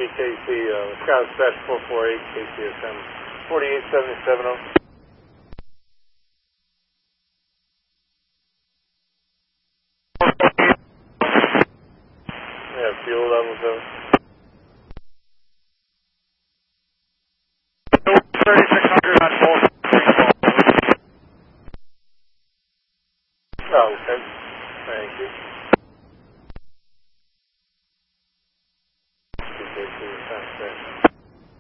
KC, Wisconsin 448, KCSM 48770. Yeah, fuel levels of 3600 on both. Oh, okay. Thank you.